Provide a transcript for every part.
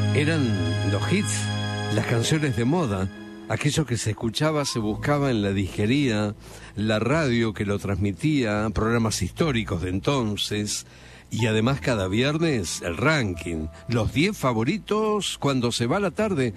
Eran los hits, las canciones de moda, aquello que se escuchaba, se buscaba en la disquería, la radio que lo transmitía, programas históricos de entonces, y además cada viernes el ranking, los 10 favoritos cuando se va la tarde.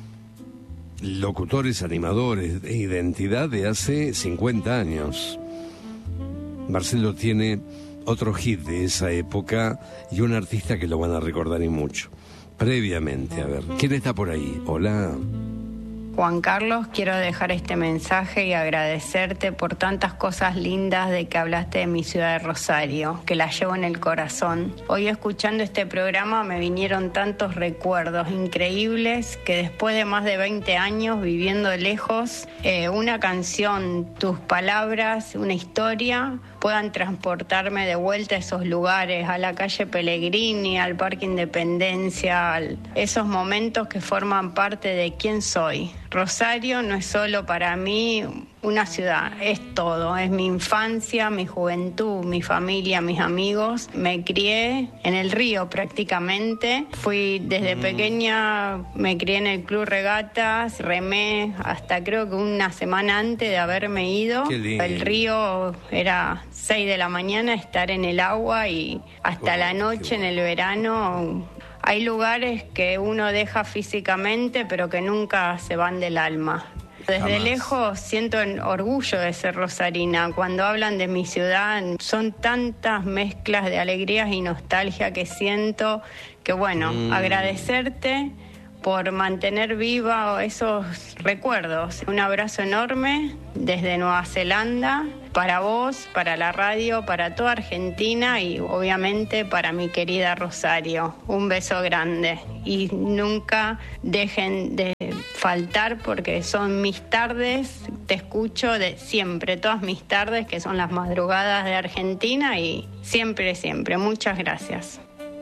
Locutores, animadores de identidad de hace 50 años. Marcelo tiene otro hit de esa época y un artista que lo van a recordar y mucho. Previamente, a ver, ¿quién está por ahí? Hola. Juan Carlos, quiero dejar este mensaje y agradecerte por tantas cosas lindas de que hablaste de mi ciudad de Rosario, que la llevo en el corazón. Hoy escuchando este programa me vinieron tantos recuerdos increíbles que después de más de 20 años viviendo lejos, una canción, tus palabras, una historia puedan transportarme de vuelta a esos lugares, a la calle Pellegrini, al Parque Independencia, esos momentos que forman parte de quién soy. Rosario no es solo para mí una ciudad, es todo, es mi infancia, mi juventud, mi familia, mis amigos. Me crié en el río prácticamente, fui desde pequeña, me crié en el Club Regatas, remé hasta creo que una semana antes de haberme ido. El río era 6 de la mañana, estar en el agua y hasta la noche en el verano. Hay lugares que uno deja físicamente, pero que nunca se van del alma. Desde lejos siento orgullo de ser rosarina. Cuando hablan de mi ciudad, son tantas mezclas de alegrías y nostalgia que siento que, bueno, agradecerte por mantener viva esos recuerdos. Un abrazo enorme desde Nueva Zelanda, para vos, para la radio, para toda Argentina y obviamente para mi querida Rosario. Un beso grande y nunca dejen de faltar porque son mis tardes, te escucho de siempre, todas mis tardes que son las madrugadas de Argentina y siempre, siempre. Muchas gracias.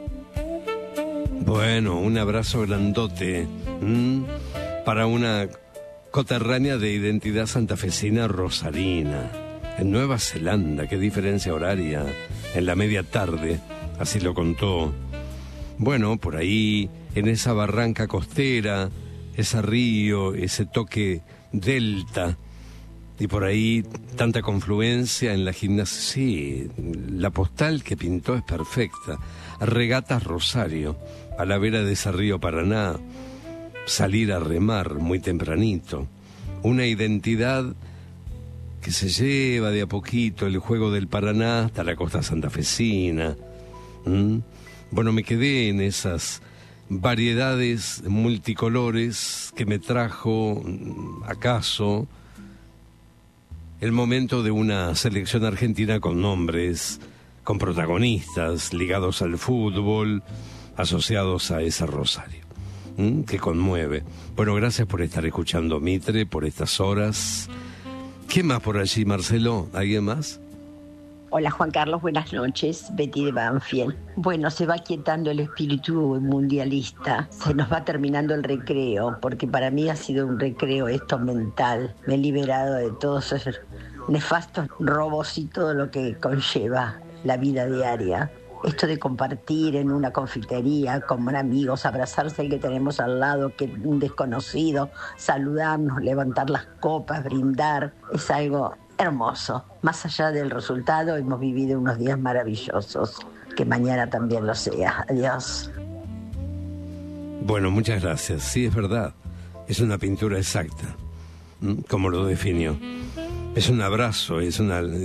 Bueno, un abrazo grandote para una coterránea de identidad santafesina rosarina. En Nueva Zelanda, qué diferencia horaria, en la media tarde, así lo contó. Bueno, por ahí, en esa barranca costera, ese río, ese toque delta, y por ahí tanta confluencia en la gimnasia. Sí, la postal que pintó es perfecta. Regatas Rosario, a la vera de ese río Paraná, salir a remar muy tempranito. Una identidad que se lleva de a poquito el juego del Paraná hasta la costa santafesina. Bueno, me quedé en esas variedades multicolores que me trajo, acaso, el momento de una selección argentina con nombres, con protagonistas ligados al fútbol, asociados a ese Rosario, que conmueve. Bueno, gracias por estar escuchando Mitre, por estas horas. ¿Qué más por allí, Marcelo? ¿Alguien más? Hola Juan Carlos, buenas noches, Betty de Banfield. Bueno, se va quietando el espíritu mundialista, se nos va terminando el recreo, porque para mí ha sido un recreo esto mental. Me he liberado de todos esos nefastos robos y todo lo que conlleva la vida diaria. Esto de compartir en una confitería con amigos, abrazarse al que tenemos al lado, que un desconocido, saludarnos, levantar las copas, brindar, es algo hermoso. Más allá del resultado, hemos vivido unos días maravillosos. Que mañana también lo sea. Adiós. Bueno, muchas gracias. Sí, es verdad. Es una pintura exacta, como lo definió. Es un abrazo, es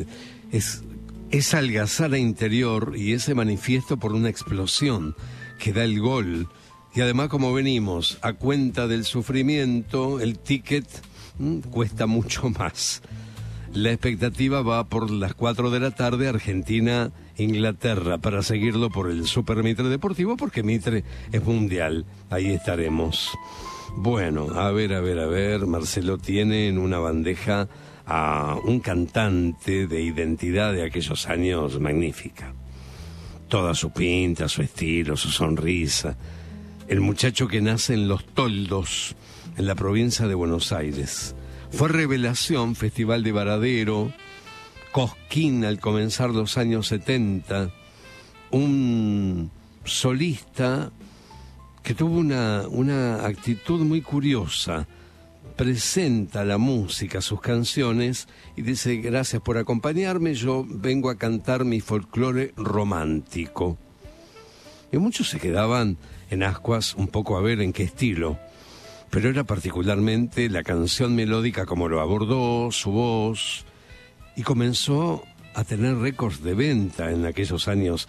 algazara interior y ese manifiesto por una explosión que da el gol. Y además, como venimos a cuenta del sufrimiento, el ticket cuesta mucho más. La expectativa va por las 4 de la tarde, Argentina-Inglaterra, para seguirlo por el Super Mitre Deportivo, porque Mitre es mundial. Ahí estaremos. Bueno, a ver, Marcelo tiene en una bandeja a un cantante de identidad de aquellos años magnífica. Toda su pinta, su estilo, su sonrisa. El muchacho que nace en Los Toldos, en la provincia de Buenos Aires. Fue revelación, Festival de Varadero, Cosquín al comenzar los años 70, un solista que tuvo una actitud muy curiosa. Presenta la música, sus canciones, y dice: gracias por acompañarme, yo vengo a cantar mi folclore romántico. Y muchos se quedaban en ascuas un poco a ver en qué estilo, pero era particularmente la canción melódica como lo abordó, su voz, y comenzó a tener récords de venta en aquellos años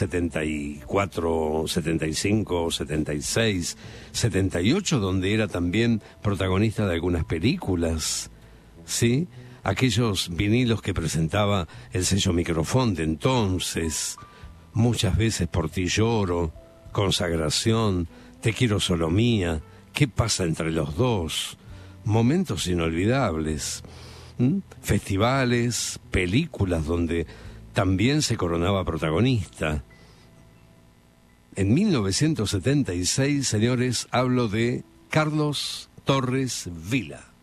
74, 75, 76, 78, donde era también protagonista de algunas películas, ¿sí? Aquellos vinilos que presentaba el sello Microfón de entonces, muchas veces Por ti lloro, Consagración, Te quiero solo mía, ¿Qué pasa entre los dos? Momentos inolvidables. Festivales, películas donde también se coronaba protagonista. En 1976, señores, hablo de Carlos Torres Vila.